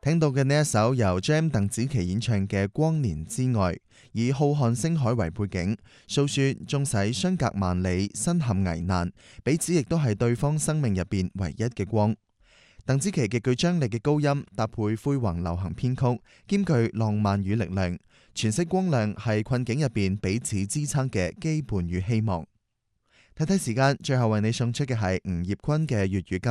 聽到嘅呢一首由 Jam 鄧紫棋演唱嘅《光年之外》，以浩瀚星海為背景，訴說縱使相隔萬里，身陷危難，彼此亦都係對方生命入邊唯一嘅光。鄧紫棋極具張力嘅高音搭配灰宏流行編曲，兼具浪漫與力量，詮釋光亮係困境入邊彼此支撐嘅羈絆與希望。睇睇時間，最後為你送出嘅係吳業坤嘅粵語金